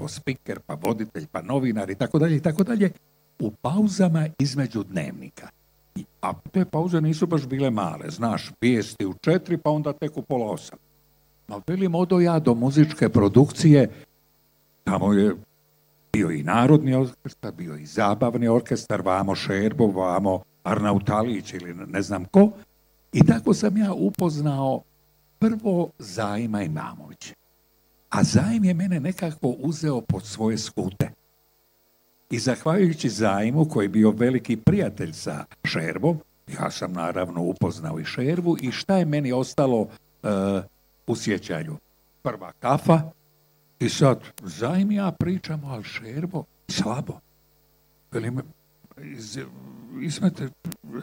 prvo spiker, pa voditelj, pa novinar i tako dalje, u pauzama između dnevnika. A te pauze nisu baš bile male, znaš, vijesti u 4, pa onda tek u 7:30. Ma velim, odo ja do muzičke produkcije, tamo je bio i narodni orkestar, bio i zabavni orkestar, vamo Šerbo, vamo Arnautalić ili ne znam ko. I tako sam ja upoznao prvo Zajma Imamovića. A Zajm je mene nekako uzeo pod svoje skute. I zahvaljujući Zajmu, koji je bio veliki prijatelj sa Šerbom, ja sam naravno upoznao i Šerbu i šta je meni ostalo u sjećanju? Prva kafa i sad Zajm i ja pričamo, ali Šerbo slabo. Velim, Ismete,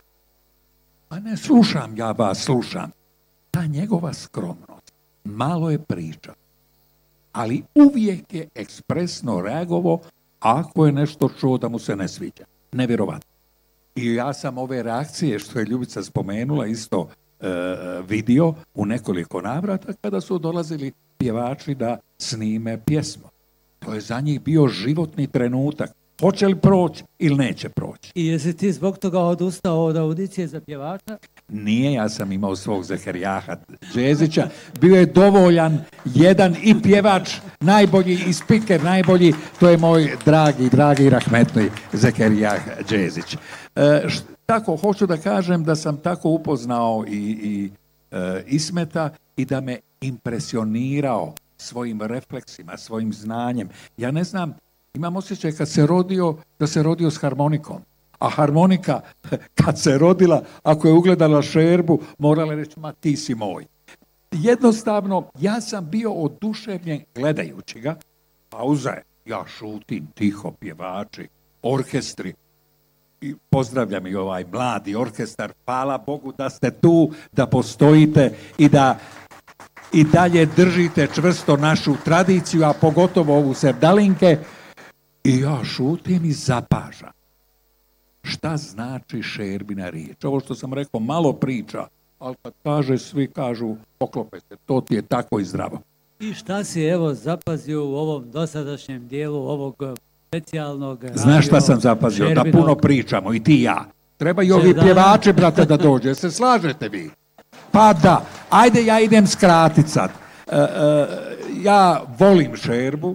a ne slušam ja vas, slušam. Ta njegova skromnost, malo je priča, ali uvijek je ekspresno reagovao ako je nešto čuo da mu se ne sviđa. Nevjerovatno. I ja sam ove reakcije, što je Ljubica spomenula, isto vidio u nekoliko navrata kada su dolazili pjevači da snime pjesmu. To je za njih bio životni trenutak. Hoće li proći ili neće proći. I jesi ti zbog toga odustao od audicije za pjevača? Nije, ja sam imao svog Zekerijaha Džezića. Bio je dovoljan jedan i pjevač najbolji i spiker najbolji. To je moj dragi rahmetni Zekerijah Džezić. Tako, hoću da kažem da sam tako upoznao i Ismeta i da me impresionirao svojim refleksima, svojim znanjem. Ja ne znam, imam osjećaj da se rodio s harmonikom. A harmonika, kad se rodila, ako je ugledala Šerbu, morala reći, ma ti si moj. Jednostavno, ja sam bio oduševljen gledajući ga. Pauza je, ja šutim, tiho, pjevači, orkestri. I pozdravljam i ovaj mladi orkestar. Hvala Bogu da ste tu, da postojite i da i dalje držite čvrsto našu tradiciju, a pogotovo ovu Sevdalinke. I ja šutim i zapažam. Šta znači Šerbina riječ? Ovo što sam rekao, malo priča, ali kad kaže, svi kažu, poklope se, to ti je tako i zdravo. I šta si evo zapazio u ovom dosadašnjem dijelu ovog specijalnog radio? Znaš šta sam zapazio? Šerbinog... Da puno pričamo, i ti i ja. Treba i ovi pjevači, brate, da dođe. Se slažete vi? Pa da. Ajde, ja idem skratit sad. Ja volim Šerbu.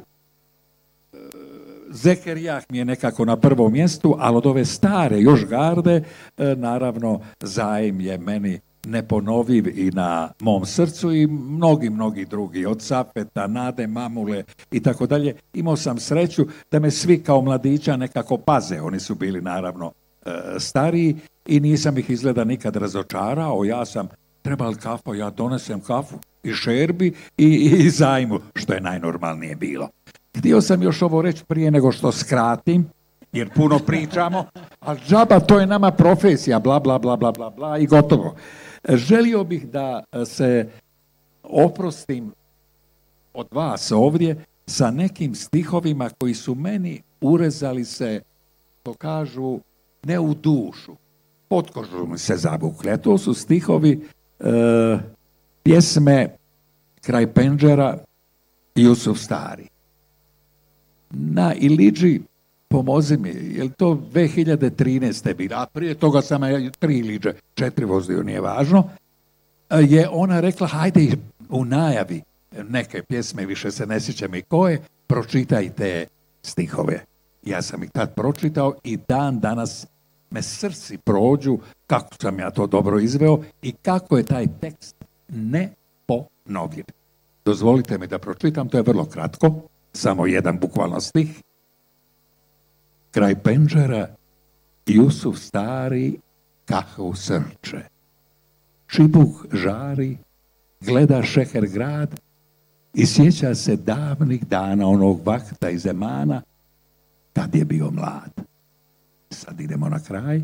Zekerijah mi je nekako na prvom mjestu, ali od ove stare još garde, naravno, Zajm je meni neponoviv i na mom srcu i mnogi drugi, od Sapeta, Nade, Mamule i tako dalje. Imao sam sreću da me svi kao mladića nekako paze, oni su bili naravno stariji i nisam ih izgleda nikad razočarao, ja sam, treba li kafa, ja donesem kafu i Šerbi i Zajmu, što je najnormalnije bilo. Htio sam još ovo reći prije nego što skratim, jer puno pričamo, ali džaba, to je nama profesija, bla, bla, bla, bla, bla, bla i gotovo. Želio bih da se oprostim od vas ovdje sa nekim stihovima koji su meni urezali se, to kažu, ne u dušu, pod kožu mi se zavukli. A to su stihovi pjesme Kraj penđera Jusuf Stari. Na Ilidži, pomozi mi, je li to 2013. bila, a prije toga sam 3 Ilidže, 4 vozio, nije važno, je ona rekla, hajde u najavi neke pjesme, više se ne sjećam i koje, pročitajte stihove. Ja sam ih tad pročitao i dan danas me srci prođu kako sam ja to dobro izveo i kako je taj tekst neponovljiv. Dozvolite mi da pročitam, to je vrlo kratko. Samo jedan bukvalno stih. Kraj penđera Jusuf Stari kahvu srče. Čibuk žari, gleda Šeher grad i sjeća se davnih dana onog vakta i zemana kad je bio mlad. Sad idemo na kraj.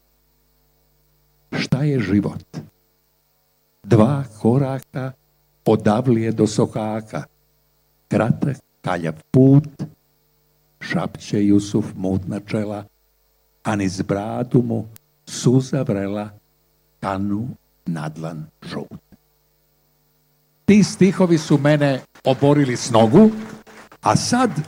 Šta je život? 2 koraka od Avlije do Sokaka. Kratak kaljav put, šapće Jusuf mutna čela, a niz bradu mu suza vrela, kanu nadlan žut. Ti stihovi su mene oborili s nogu, a sad